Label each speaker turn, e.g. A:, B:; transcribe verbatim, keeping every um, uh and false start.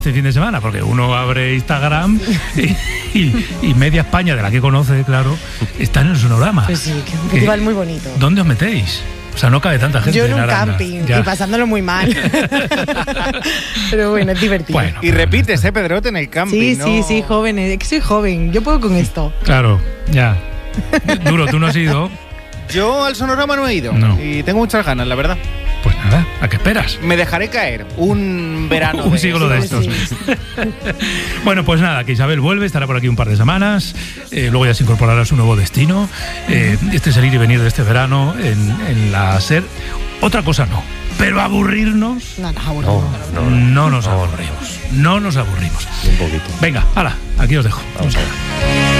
A: este fin de semana, porque uno abre Instagram y, y, y media España, de la que conoce, claro, está en el Sonorama.
B: Pues sí, que es un festival muy bonito.
A: ¿Dónde os metéis? O sea, no cabe tanta gente.
B: Yo en
A: en
B: un
A: Aranda.
B: camping
A: Ya.
B: y pasándolo muy mal. Pero bueno, es divertido.
A: Bueno,
C: Y repites, ¿eh, Pedrote, en el camping?
B: sí,
C: ¿no?
B: sí, sí, jóvenes. Es que soy joven. Yo puedo con esto.
A: claro, ya. Duro, tú no has ido.
C: Yo al Sonorama no he ido.
A: No.
C: Y tengo muchas ganas, la verdad.
A: Pues nada, ¿a qué esperas?
C: Me dejaré caer un verano.
A: Un
C: de
A: siglo de
C: estos.
A: estos. Bueno, pues nada, que Isabel vuelve, estará por aquí un par de semanas, eh, luego ya se incorporará a su nuevo destino. Eh, este es el ir y venir de este verano en, en la SER. Otra cosa no, pero aburrirnos,
B: No, nos aburrimos.
D: No, no, no.
A: no nos
D: No, no.
A: aburrimos. No nos aburrimos.
D: Un poquito.
A: Venga, hala, aquí os dejo.
D: Vamos a ver.